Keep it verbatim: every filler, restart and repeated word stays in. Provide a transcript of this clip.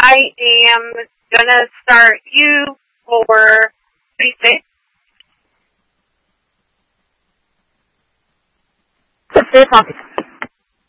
I am gonna start you for three six. The fifth office.